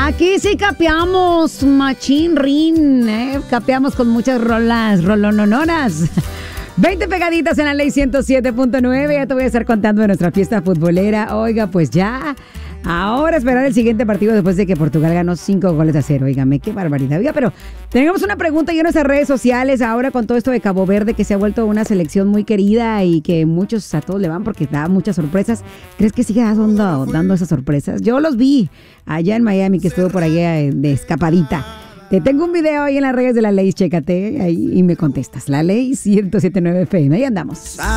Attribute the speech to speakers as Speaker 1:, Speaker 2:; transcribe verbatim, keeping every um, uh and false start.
Speaker 1: Aquí sí capeamos, machín rin, ¿eh? Capeamos con muchas rolas, rolonononas. veinte pegaditas en la ley ciento siete punto nueve. Ya te voy a estar contando de nuestra fiesta futbolera. Oiga, pues ya. Ahora esperar el siguiente partido después de que Portugal ganó cinco goles a cero. Óigame, qué barbaridad. Oiga, pero tenemos una pregunta ya en nuestras redes sociales. Ahora con todo esto de Cabo Verde, que se ha vuelto una selección muy querida y que muchos a todos le van porque da muchas sorpresas. ¿Crees que siga dando, dando esas sorpresas? Yo los vi allá en Miami, que estuvo por allá de escapadita. Te tengo un video ahí en las redes de la ley. Chécate ahí y me contestas. La ley ciento siete punto nueve F M. Ahí andamos.